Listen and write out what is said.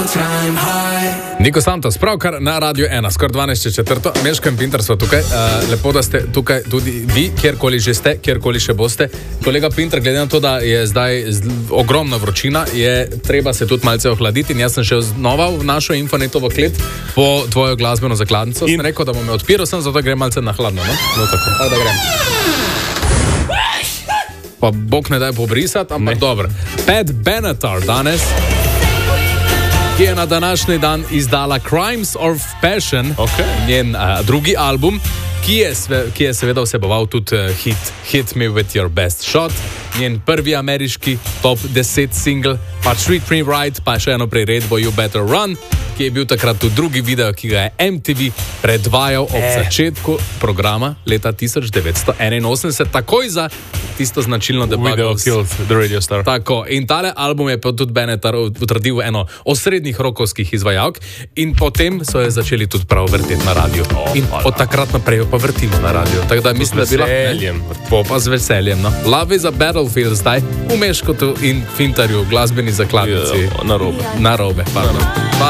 Niko Santos, pravkar na Radio 1, skoraj 12:04. Meško in Pinter so tukaj. Lepo, da ste tukaj tudi vi, kjerkoli že ste, kjerkoli še boste. Kolega Pinter, glede na to, da je zdaj ogromna vročina, je treba se tudi malce ohladiti. In jaz sem šel znova v našo Infonetovo klet po tvojo glasbeno zakladnico. Sem rekel, da bom me odpiral, sem zato grem malce na hladno. No tako, da grem. Pa bog ne daj pobrisati, ampak dobro. Pat Benatar danes, ki je na današnji dan izdala Crimes of Passion, njen drugi album, ki je seveda vseboval tudi Hit Me With Your Best Shot, njen prvi ameriški top 10 single, pa Treat Me Right, pa še eno priredbo You Better Run, ki je bil takrat tudi drugi video, ki ga je MTV predvajal ob začetku programa leta 1981, takoj za tisto značilno debato. Video Killed the Radio Star. Tako, in tale album je pa tudi Benatar utrdil eno osrednjih rokovskih izvajalk in potem so jo začeli tudi prav vrteti na radio. In od takrat naprej jo pa vrtimo na radio. Tako da mislim, da bi lahko pa z veseljem. No. Love is a Battlefield zdaj v Meškotu in Fintarju, glasbeni zakladnici. Narobe. Narobe, pardon.